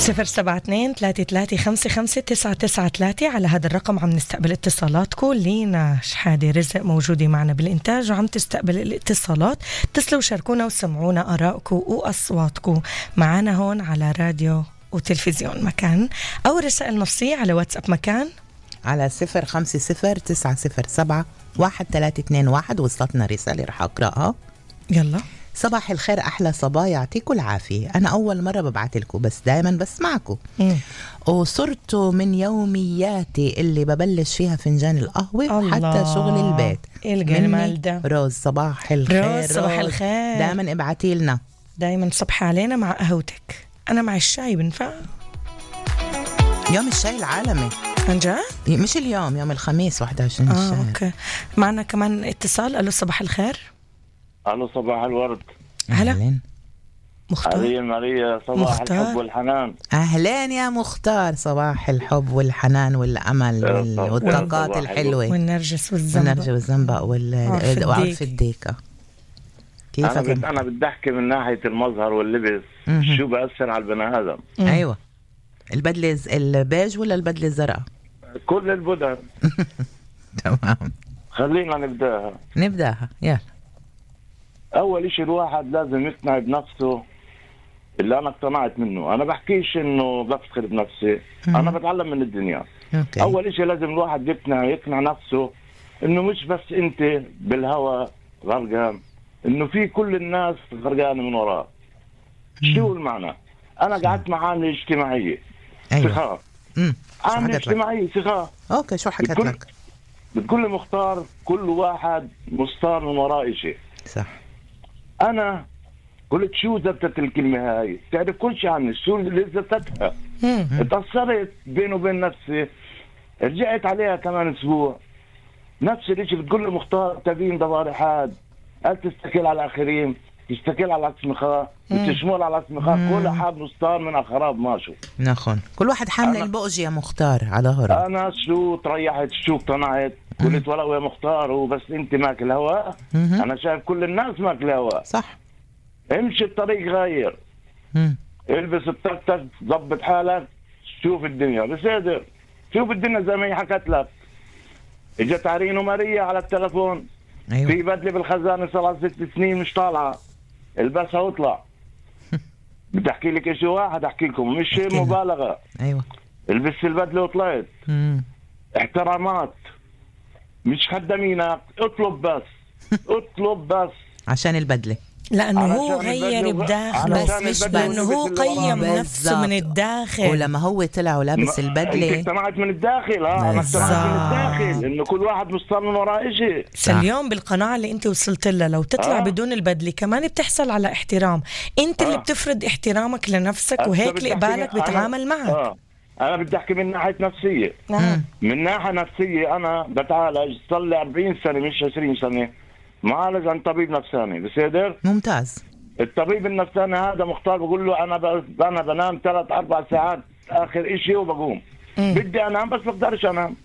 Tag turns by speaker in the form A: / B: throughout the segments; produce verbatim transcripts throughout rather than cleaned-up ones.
A: صفر سبعة اثنين ثلاثة ثلاثة خمسة خمسة تسعة تسعة ثلاثة. على هذا الرقم عم نستقبل اتصالاتكم. لينا شحادة رزق موجودة معنا بالإنتاج وعم تستقبل الاتصالات. اتصلوا وشاركونا وسمعونا آرائكم وأصواتكم معنا هون على راديو وتلفزيون مكان، أو رسائل نصية على واتساب مكان
B: على صفر خمسة صفر تسعة صفر سبعة واحد ثلاثة اثنين واحد. وصلتنا رسالة رح أقرأها.
A: يلا.
B: صباح الخير أحلى صباح، يعطيكم العافية. أنا أول مرة ببعت لكم بس دايما بسمعكم، وصرت من يومياتي اللي ببلش فيها فنجان القهوة
A: الله.
B: حتى شغل البيت.
A: الجمال ده.
B: روز صباح الخير.
A: روز صباح الخير.
B: دايما ابعتي لنا.
A: دايما صبح علينا مع قهوتك. أنا مع الشاي بنفع.
B: يوم الشاي العالمي
A: عن جد؟
B: مش اليوم، يوم الخميس واحد وعشرين
A: آه
B: الشهر.
A: أوكي. معنا كمان اتصال. ألو صباح الخير.
C: ألو صباح الورد.
A: هلا مختار.
C: هذه ماريا صباح
A: مختار.
C: الحب والحنان.
B: أهلين يا مختار، صباح الحب والحنان والأمل وال... والطاقات الحلوة
A: والنرجس والزنبق
B: والنرجس والزنبق وال... وعرف الديكة.
C: أنا بد... أنا بدي أحكي من ناحية المظهر واللبس. شو بأثر على البني آدم؟
B: أيوة. البدلة البيج ولا البدلة الزرقاء؟
C: كل البدل.
B: تمام.
C: خلينا نبدأها
B: نبدأها يلا.
C: أول إشي الواحد لازم يقتنع بنفسه اللي أنا اقتنعت منه. أنا بحكيش إنه بفتخر بنفسي، أنا بتعلم من الدنيا.
B: أوكي.
C: أول إشي لازم الواحد يقتنع يقنع نفسه إنه مش بس أنت بالهوى غرقان، إنه في كل الناس غرقانة من وراء. شو المعنى؟ أنا قعدت مع عاملة اجتماعية.
B: أيوة.
C: سخاء.
B: امم
C: عاملة اجتماعية سخاء.
B: أوكي شو حكت
C: بتقول...
B: لك؟
C: بتقول لي مختار كل واحد مستار من وراء شيء.
B: صح.
C: أنا قلت شو زبطت الكلمة هاي؟ تعرف كل شيء عني، شو اللي زبطتها؟ اتأثرت بيني وبين نفسي. رجعت عليها كمان أسبوع نفس الشيء. بتقول لي مختار تبين ضواري حاد، قال تستكل على الآخرين، تستكل على أسمخاء وتشمل على أسمخاء. كل حاب مستار من الخراب ماشو.
B: نخون كل واحد حامل البؤج يا مختار على هرا.
C: أنا شو تريحت شو اقتنعت. قلت ولو يا مختار وبس أنت ماكل هواء. أنا شايف كل الناس ماكل هواء.
B: صح.
C: امشي الطريق غير.
B: مم.
C: البس التكتك ضبط حالك شوف الدنيا بصدر. شوف الدنيا زي ما هي حكت لك. اجت عرين وماريا على التلفون.
B: أيوة.
C: في بدلة بالخزانة صار ست سنين مش طالعة، البسها واطلع. بدي احكي لك شيء واحد احكي لكم مش شيء مبالغة.
B: ايوه.
C: البس البدلة وطلعت.
B: مم.
C: احترامات مش خدامينك. اطلب بس. اطلب بس
B: عشان البدلة.
A: لأنه هو غير بداخله، بس مش لأنه هو قيم نفسه من الداخل.
B: ولما هو طلع ولابس البدلة
C: اقتنعت من الداخل. اه انا اقتنعت من الداخل انه كل واحد مستار من وراء شيء.
A: اليوم بالقناعة اللي انت وصلت لها لو تطلع آه. بدون البدلة كمان بتحصل على احترام. انت آه. اللي بتفرض احترامك لنفسك وهيك اللي قبالك بتعامل معك.
C: آه. انا بدي احكي من ناحية نفسية.
A: آه.
C: من ناحية نفسية انا بتعالج صار لي أربعين سنة مش عشرين سنة معالج عن طبيب نفساني. بصدر
B: ممتاز.
C: الطبيب النفساني هذا مختار بقول له انا ب... انا بنام ثلاث اربع ساعات اخر اشي وبقوم. مم. بدي انام بس بقدرش انام.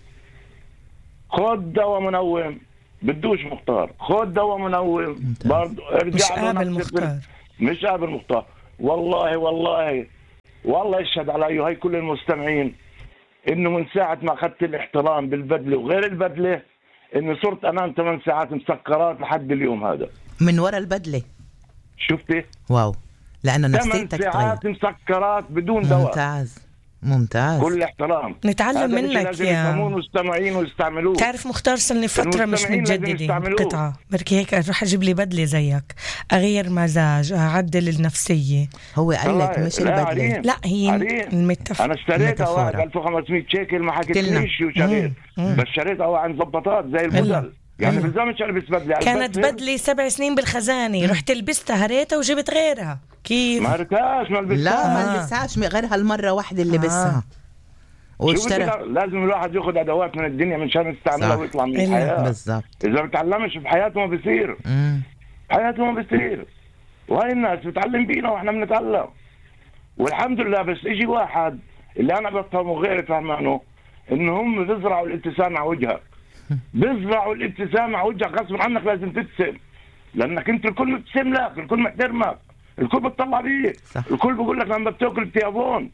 C: خد دواء منوم. بدوش مختار. خد دواء منوم برضه ارجع.
A: مش قابل مختار.
C: مش قابل مختار. والله والله والله يشهد علي هاي كل المستمعين انه من ساعة ما اخذت الاحترام بالبدلة وغير البدلة انه صرت انام ثمان ساعات مسكرات لحد اليوم هذا.
B: من وراء البدلة.
C: شفتي؟
B: واو. لأنه نفسيتك
C: ثمان ساعات مسكرات بدون دواء.
B: ممتاز ممتاز.
C: كل احترام.
A: نتعلم منك يا
C: مستمعين ويستعملوه.
A: تعرف مختار صلني فترة مش متجددة قطعة بركي هيك اروح اجيب لي بدلة زيك اغير مزاج اعدل النفسية.
B: هو قال لك مش البدلة.
A: لا هي المتفق.
C: انا اشتريتها ألف وخمسمية شيكل ما حكيتليش شو شريت. بس شريتها عن ضبطات زي البدل. يعني بالزمن البس بدلة.
A: كانت بدلة سبع سنين بالخزانة رحت لبستها هريتها وجبت غيرها. كيف؟
C: ما ركاش ما لبسها.
B: لا ما لبسهاش غير هالمرة واحدة اللي لبسها.
C: آه. واشترى. لازم الواحد ياخذ ادوات من الدنيا من شان يستعملها ويطلع من الحياة.
B: بالضبط.
C: اذا بتعلمش بحياته ما بيصير. امم حياته ما بيصير. وهي الناس بتعلم بينا واحنا بنتعلم. والحمد لله. بس اجي واحد اللي انا بفهمه غير فهمانه انه هم بيزرعوا الابتسامة على وجهك. بيزرعوا الابتسامة على وجهك غصب عنك لازم تبتسم. لانك انت الكل مبتسم لك، الكل محترمك، الكل بتطلع بيك، الكل بيقول لك لما بتاكل التيابون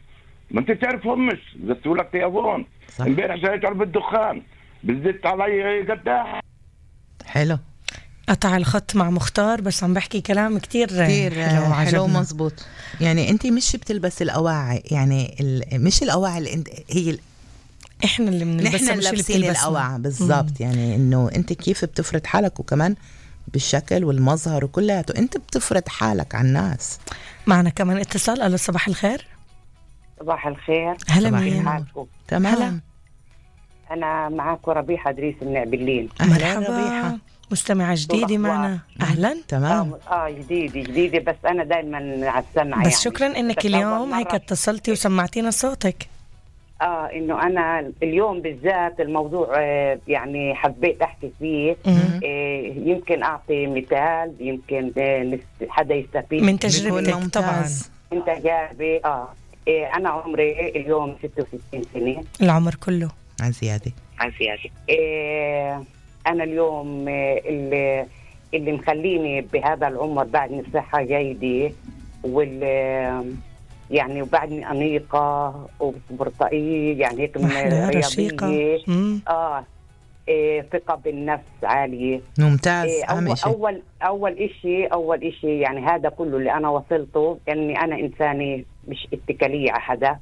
C: ما انت تعرف همس زدتوا لك تيابون امبارح جايت على الدخان بزدت علي قداح.
B: حلو.
A: قطع الخط مع مختار بس عم بحكي كلام كتير
B: كتير حلو, حلو مزبوط. يعني انت مش بتلبس الأواعي، يعني مش الأواعي اللي انت هي ال...
A: احنا اللي بنلبسها مش اللي بتلبسها
B: الأواعي بالضبط. يعني انه انت كيف بتفرض حالك وكمان بالشكل والمظهر وكلياته انت بتفرض حالك على الناس.
A: معنا كمان اتصال. الو صباح الخير.
D: صباح الخير.
A: هلا مين؟
B: تمام. هلا.
D: انا معاكم ربيحه ادريس من عبلين.
A: مرحبا ربيحه، مستمعه جديده معنا. اهلا.
B: تمام.
D: اه جديده جديده بس انا دائما على السمع.
A: بس
D: يعني
A: شكرا انك اليوم هيك اتصلتي وسمعتينا صوتك.
D: اه انه انا اليوم بالذات الموضوع آه يعني حبيت احكي فيه. آه يمكن اعطي مثال، يمكن آه حدا يستفيد
A: من تجربتك. طبعا
D: انت جايبه. اه إيه انا عمري اليوم ستة وستين سنة.
A: العمر كله
B: عن زياده
D: عن زياده. إيه انا اليوم اللي اللي مخليني بهذا العمر بعدني صحه جيده وال يعني وبعدني انيقه وبرطقيه يعني هيك من رياضيه. اه إيه ثقه بالنفس عاليه.
B: ممتاز.
D: إيه أول, اول اول إشي اول إشي يعني هذا كله اللي انا وصلته اني انا انسانه مش اتكاليه على حدا.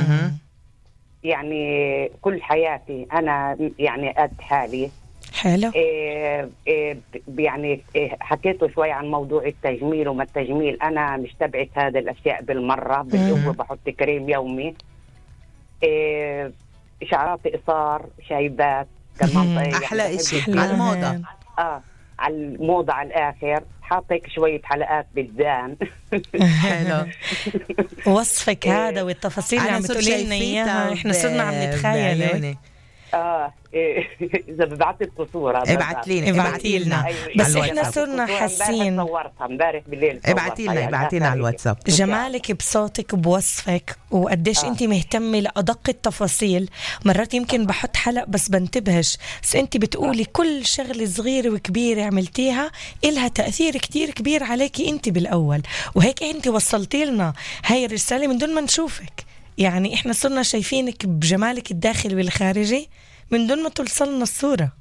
D: يعني كل حياتي انا يعني قد حالي.
A: حلو.
D: إيه إيه يعني إيه حكيته شوي عن موضوع التجميل وما التجميل. انا مش تبعت هذا الاشياء بالمره. باليوم بحط كريم يومي. إيه شعرات قصار شايبات كمان.
B: احلى شيء على الموضه.
D: اه على الموضه على الاخر. حاطك شويه حلقات بالدان.
B: حلو.
A: وصفك هذا والتفاصيل اللي عم تقولي لنا اياها احنا صرنا عم نتخيل.
D: اه إيه اذا ببعث لكم صوره
B: ابعتي لنا ابعتي لنا.
A: بس احنا صرنا حاسين.
D: صورتها امبارح بالليل.
B: ابعتي لنا ابعتي لنا على الواتساب.
A: جمالك بصوتك بوصفك وقديش آه. انت مهتمه لادق التفاصيل. مرات يمكن بحط حلق بس بنتبهش، بس انت بتقولي آه. كل شغله صغيره وكبيره عملتيها إلها تاثير كتير كبير عليكي انت بالاول، وهيك انت وصلتي لنا هاي الرساله من دون ما نشوفك. يعني احنا صرنا شايفينك بجمالك الداخلي والخارجي من دون ما توصلنا الصورة.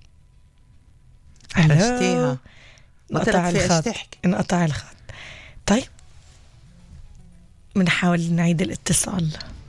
B: حرشتيها.
A: انقطع الخط. انقطع الخط. طيب بنحاول نعيد الاتصال.